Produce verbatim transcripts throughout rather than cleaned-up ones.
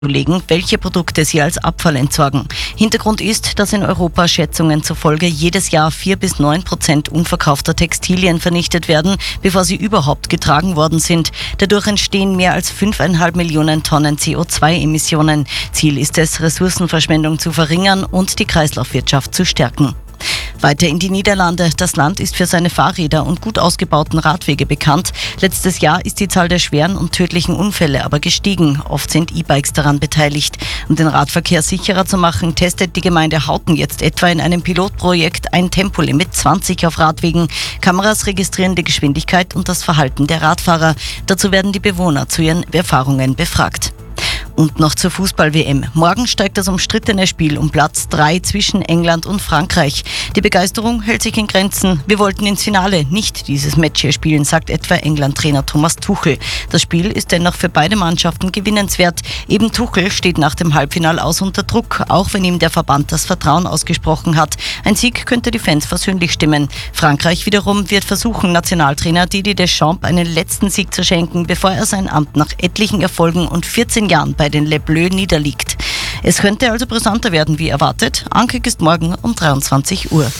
legen, welche Produkte sie als Abfall entsorgen. Hintergrund ist, dass in Europa Schätzungen zufolge jedes Jahr vier bis neun Prozent unverkaufter Textilien vernichtet werden, bevor sie überhaupt getragen worden sind. Dadurch entstehen mehr als fünfeinhalb Millionen Tonnen C O zwei Emissionen. Ziel ist es, Ressourcenverschwendung zu verringern und die Kreislaufwirtschaft zu stärken. Weiter in die Niederlande. Das Land ist für seine Fahrräder und gut ausgebauten Radwege bekannt. Letztes Jahr ist die Zahl der schweren und tödlichen Unfälle aber gestiegen. Oft sind E-Bikes daran beteiligt. Um den Radverkehr sicherer zu machen, testet die Gemeinde Hauten jetzt etwa in einem Pilotprojekt ein Tempolimit zwanzig auf Radwegen. Kameras registrieren die Geschwindigkeit und das Verhalten der Radfahrer. Dazu werden die Bewohner zu ihren Erfahrungen befragt. Und noch zur Fußball-W M. Morgen steigt das umstrittene Spiel um Platz drei zwischen England und Frankreich. Die Begeisterung hält sich in Grenzen. Wir wollten ins Finale, nicht dieses Match hier spielen, sagt etwa England-Trainer Thomas Tuchel. Das Spiel ist dennoch für beide Mannschaften gewinnenswert. Eben Tuchel steht nach dem Halbfinale aus unter Druck, auch wenn ihm der Verband das Vertrauen ausgesprochen hat. Ein Sieg könnte die Fans versöhnlich stimmen. Frankreich wiederum wird versuchen, Nationaltrainer Didier Deschamps einen letzten Sieg zu schenken, bevor er sein Amt nach etlichen Erfolgen und vierzehn Jahren bei den Les Bleus niederliegt. Es könnte also brisanter werden wie erwartet. Ankick ist morgen um dreiundzwanzig Uhr.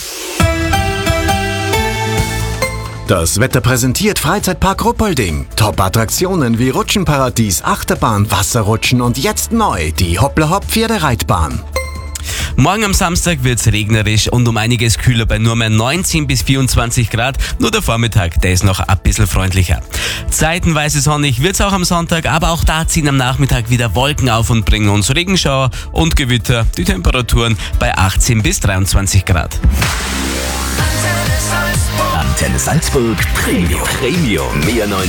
Das Wetter präsentiert Freizeitpark Ruppolding. Top-Attraktionen wie Rutschenparadies, Achterbahn, Wasserrutschen und jetzt neu die Hoppla-Hopp-Pferdereitbahn. Morgen am Samstag wird's regnerisch und um einiges kühler bei nur mehr neunzehn bis vierundzwanzig Grad. Nur der Vormittag, der ist noch ein bisschen freundlicher. Zeitenweise sonnig wird's auch am Sonntag, aber auch da ziehen am Nachmittag wieder Wolken auf und bringen uns Regenschauer und Gewitter. Die Temperaturen bei achtzehn bis dreiundzwanzig Grad. Antenne Salzburg Premium. Premium. Mehr neuen